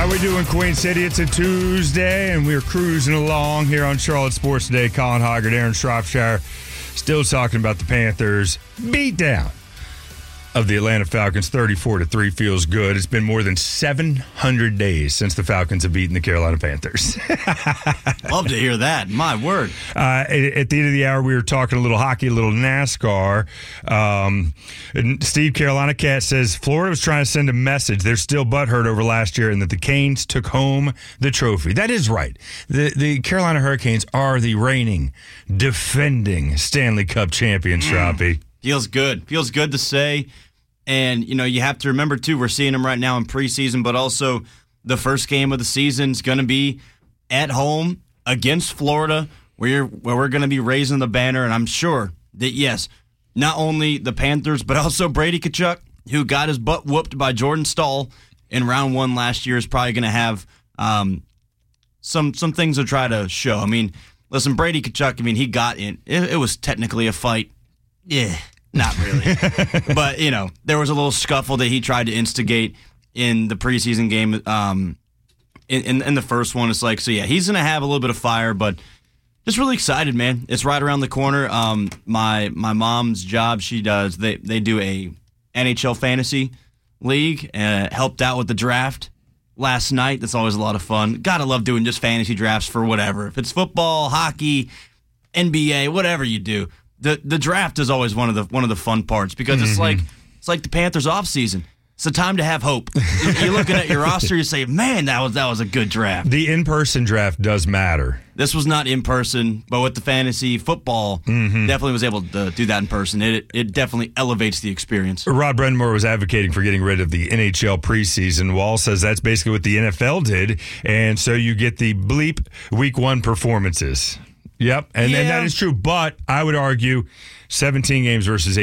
How we doing, Queen City? It's a Tuesday, and we're cruising along here on Charlotte Sports Today. Colin Hoggard, Aaron Shropshire, still talking about the Panthers' beatdown of the Atlanta Falcons. 34-3 feels good. It's been more than 700 days since the Falcons have beaten the Carolina Panthers. Love to hear that. My word. At the end of the hour, we were talking a little hockey, a little NASCAR. And Steve Carolina Cat says Florida was trying to send a message. They're still butthurt over last year and that the Canes took home the trophy. That is right. The Carolina Hurricanes are the reigning, defending Stanley Cup champions, Shroppy. Feels good. Feels good to say. And, you have to remember, too, we're seeing them right now in preseason, but also the first game of the season is going to be at home against Florida, where we're going to be raising the banner. And I'm sure that, yes, not only the Panthers, but also Brady Tkachuk, who got his butt whooped by Jordan Staal in round one last year, is probably going to have some things to try to show. I mean, listen, Brady Tkachuk, he got in. It was technically a fight. Yeah. Not really. But, there was a little scuffle that he tried to instigate in the preseason game. In the first one, it's like, so yeah, he's going to have a little bit of fire, but just really excited, man. It's right around the corner. My mom's job, she does, they do a NHL fantasy league, helped out with the draft last night. That's always a lot of fun. Gotta love doing just fantasy drafts for whatever. If it's football, hockey, NBA, whatever you do. The draft is always one of the fun parts because it's like the Panthers offseason. It's a time to have hope. You're looking at your roster, you say, "Man, that was a good draft." The in-person draft does matter. This was not in person, but with the fantasy football, definitely was able to do that in person. It definitely elevates the experience. Rod Brendamore was advocating for getting rid of the NHL preseason. Wall says that's basically what the NFL did, and so you get the bleep week one performances. Yep, and that is true. But I would argue 17 games versus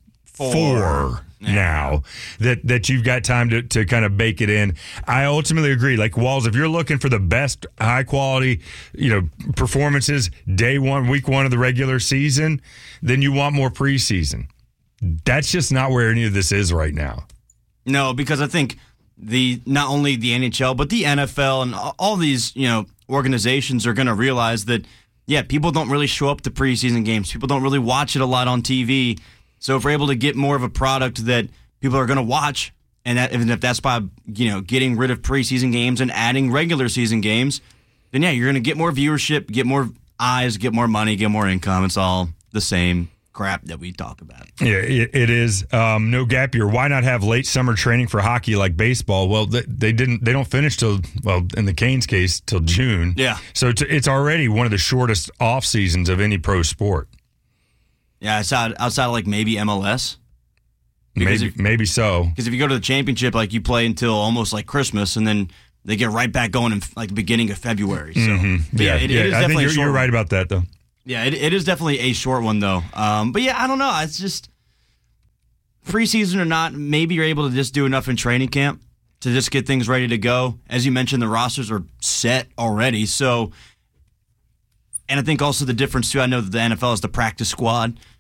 84 now that you've got time to kind of bake it in. I ultimately agree. Like Walls, if you're looking for the best high quality, performances day one, week one of the regular season, then you want more preseason. That's just not where any of this is right now. No, because I think not only the NHL but the NFL and all these organizations are going to realize that. Yeah, people don't really show up to preseason games. People don't really watch it a lot on TV. So if we're able to get more of a product that people are going to watch, and if that's by getting rid of preseason games and adding regular season games, then yeah, you're going to get more viewership, get more eyes, get more money, get more income. It's all the same crap that we talk about. Yeah, it is. No gap year. Why not have late summer training for hockey like baseball? Well, they don't finish till, in the Canes case, till June. Yeah. So it's already one of the shortest off seasons of any pro sport. Yeah, outside of like maybe MLS. Maybe so. Because if you go to the championship, like you play until almost like Christmas, and then they get right back going in like the beginning of February. So it is I definitely think you're right about that though. Yeah, it is definitely a short one, though. But yeah, I don't know. It's just preseason or not, maybe you're able to just do enough in training camp to just get things ready to go. As you mentioned, the rosters are set already. So, and I think also the difference, too, I know that the NFL is the practice squad.